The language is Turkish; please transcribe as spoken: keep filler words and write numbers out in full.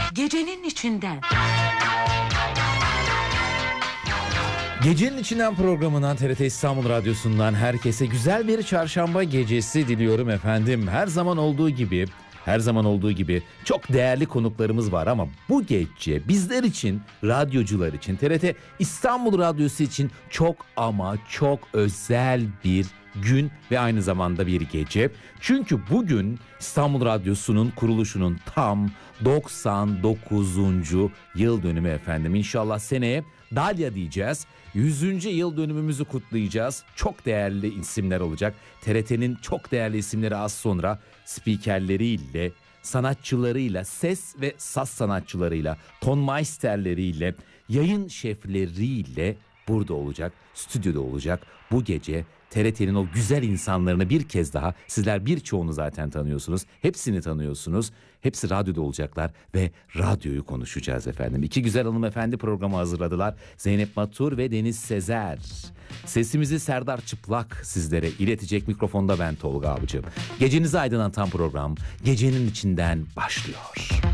Gecenin içinden. Gecenin içinden programından T R T İstanbul Radyosu'ndan herkese güzel bir çarşamba gecesi diliyorum efendim. Her zaman olduğu gibi, her zaman olduğu gibi çok değerli konuklarımız var ama bu gece bizler için, radyocular için, T R T İstanbul Radyosu için çok ama çok özel bir gün ve aynı zamanda bir gece. Çünkü bugün İstanbul Radyosu'nun kuruluşunun tam doksan dokuzuncu yıl dönümü efendim. İnşallah seneye Dalya diyeceğiz. yüzüncü yıl dönümümüzü kutlayacağız. Çok değerli isimler olacak. T R T'nin çok değerli isimleri az sonra spikerleriyle, sanatçılarıyla, ses ve saz sanatçılarıyla, tonmeisterleriyle, yayın şefleriyle burada olacak, stüdyoda olacak. Bu gece T R T'nin o güzel insanlarını bir kez daha, sizler birçoğunu zaten tanıyorsunuz, hepsini tanıyorsunuz. Hepsi radyoda olacaklar ve radyoyu konuşacağız efendim. İki güzel hanımefendi programı hazırladılar. Zeynep Matur ve Deniz Sezer. Sesimizi Serdar Çıplak sizlere iletecek, mikrofonda ben Tolga Avcı. Gecenizi aydınlatan program Gecenin içinden başlıyor.